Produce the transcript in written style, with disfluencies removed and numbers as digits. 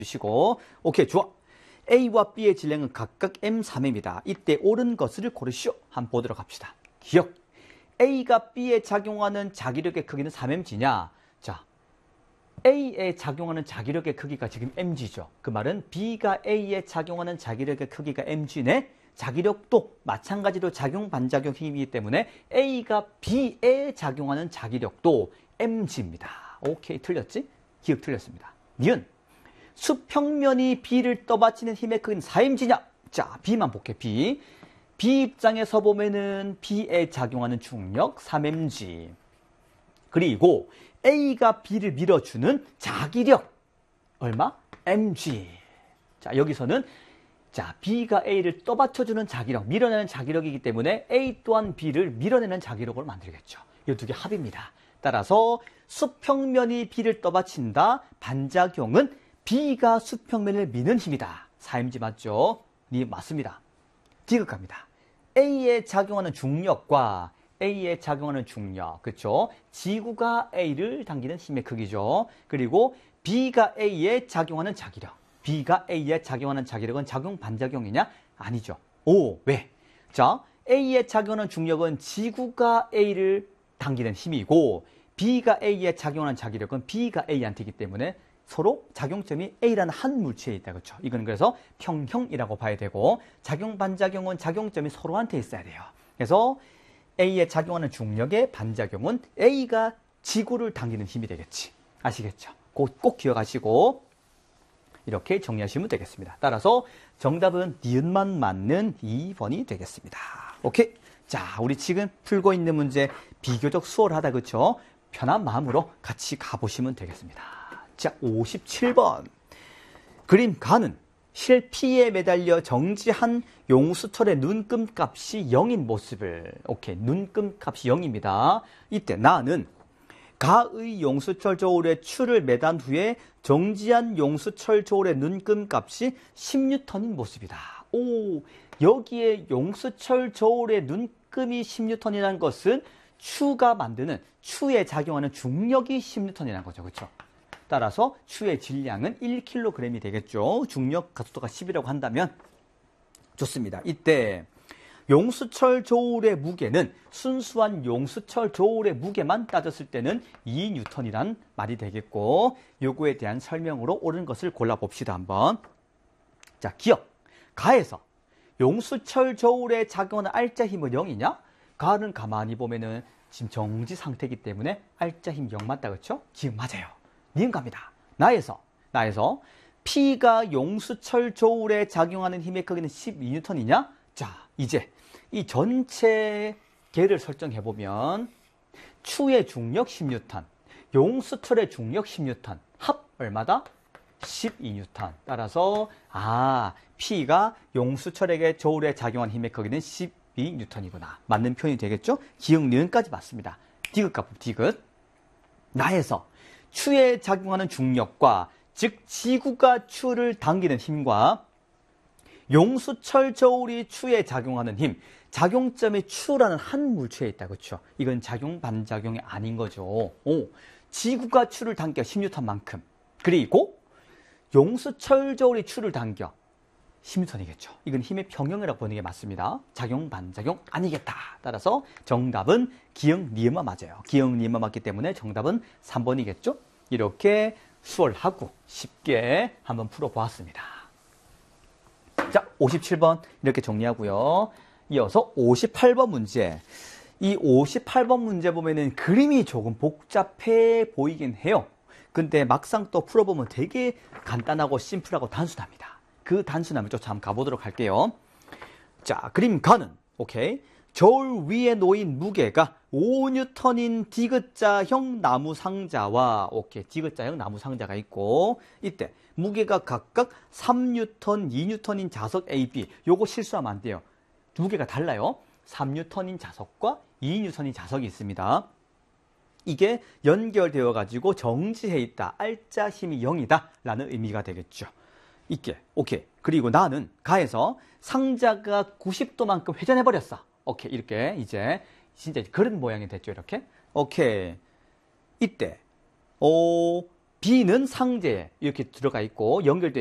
주시고 오케이 좋아. A와 B의 질량은 각각 M3입니다. 이때 옳은 것을 고르시오. 한번 보도록 합시다. 기억. A가 B에 작용하는 자기력의 크기는 3mg냐? 자, A에 작용하는 자기력의 크기가 지금 mg죠. 그 말은 B가 A에 작용하는 자기력의 크기가 mg네. 자기력도 마찬가지로 작용 반작용 힘이기 때문에 A가 B에 작용하는 자기력도 mg입니다. 오케이, 틀렸지? 기억 틀렸습니다. 니은. 수평면이 B를 떠받치는 힘의 크기는 4mg냐? 자, B만 볼게, B. B 입장에서 보면은 B에 작용하는 중력 3mg. 그리고 A가 B를 밀어주는 자기력 얼마? mg. 자, 여기서는 자, B가 A를 떠받쳐주는 자기력, 밀어내는 자기력이기 때문에 A 또한 B를 밀어내는 자기력으로 만들겠죠. 이 두 개 합입니다. 따라서 수평면이 B를 떠받친다. 반작용은 B가 수평면을 미는 힘이다. 4mg 맞죠? 네, 맞습니다. 디귿 갑니다. A에 작용하는 중력과 A에 작용하는 중력, 그렇죠? 지구가 A를 당기는 힘의 크기죠. 그리고 B가 A에 작용하는 자기력. B가 A에 작용하는 자기력은 작용 반작용이냐? 아니죠. 오, 왜? 자, A에 작용하는 중력은 지구가 A를 당기는 힘이고 B가 A에 작용하는 자기력은 B가 A한테이기 때문에 서로 작용점이 A라는 한 물체에 있다. 그렇죠? 이건 그래서 평형이라고 봐야 되고 작용 반작용은 작용점이 서로한테 있어야 돼요. 그래서 A에 작용하는 중력의 반작용은 A가 지구를 당기는 힘이 되겠지. 아시겠죠? 꼭 기억하시고 이렇게 정리하시면 되겠습니다. 따라서 정답은 니은만 맞는 2번이 되겠습니다. 오케이. 자, 우리 지금 풀고 있는 문제 비교적 수월하다. 그렇죠? 편한 마음으로 같이 가보시면 되겠습니다. 자, 57번. 그림 가는 실피에 매달려 정지한 용수철의 눈금 값이 0인 모습을. 오케이, 눈금 값이 0입니다. 이때 나는 가의 용수철 저울에 추를 매단 후에 정지한 용수철 저울의 눈금 값이 10N인 모습이다. 오, 여기에 용수철 저울의 눈금이 10N이라는 것은 추가 만드는, 추에 작용하는 중력이 10N이라는 거죠. 그렇죠? 따라서 추의 질량은 1kg이 되겠죠. 중력 가속도가 10이라고 한다면 좋습니다. 이때 용수철 저울의 무게는 순수한 용수철 저울의 무게만 따졌을 때는 2N이란 말이 되겠고 요거에 대한 설명으로 옳은 것을 골라봅시다. 한번. 자, 기억. 가에서 용수철 저울에 작용하는 알짜 힘은 0이냐? 가는 가만히 보면은 지금 정지 상태이기 때문에 알짜 힘 0 맞다. 그렇죠? 지금 맞아요. 니은 갑니다. 나에서 P가 용수철 저울에 작용하는 힘의 크기는 12N이냐? 자, 이제 이 전체 개를 설정해보면 추의 중력 10N, 용수철의 중력 10N, 합 얼마다? 12N. 따라서 P가 용수철에게 저울에 작용한 힘의 크기는 12N이구나. 맞는 표현이 되겠죠? 기억, 니은까지 맞습니다. 디귿 값, 디귿. 나에서 추에 작용하는 중력과 즉 지구가 추를 당기는 힘과 용수철 저울이 추에 작용하는 힘, 작용점이 추라는 한 물체에 있다. 그렇죠? 이건 작용 반작용이 아닌 거죠. 지구가 추를 당겨 10N만큼. 그리고 용수철 저울이 추를 당겨 10N이겠죠. 이건 힘의 평형이라고 보는 게 맞습니다. 작용 반작용 아니겠다. 따라서 정답은 기억 니은만 맞아요. 기억 니은만 맞기 때문에 정답은 3번이겠죠. 이렇게 수월하고 쉽게 한번 풀어보았습니다. 자, 57번 이렇게 정리하고요. 이어서 58번 문제. 이 58번 문제 보면은 그림이 조금 복잡해 보이긴 해요. 근데 막상 또 풀어보면 되게 간단하고 심플하고 단순합니다. 그 단순함을 좀 한번 가보도록 할게요. 자, 그림 가는. 오케이. 저울 위에 놓인 무게가 5N인 디귿자형 나무 상자와 오케이, 디귿자형 나무 상자가 있고 이때 무게가 각각 3N, 2N인 자석 A, B. 요거 실수하면 안 돼요. 무게가 달라요. 3N인 자석과 2N인 자석이 있습니다. 이게 연결되어 가지고 정지해 있다. 알짜 힘이 0이다 라는 의미가 되겠죠. 있게. 오케이. 그리고 나는 가에서 상자가 90도만큼 회전해 버렸어. 오케이. 이렇게 이제 진짜 그런 모양이 됐죠. 이렇게. 오케이. 이때 B는 상제 이렇게 들어가 있고 연결되어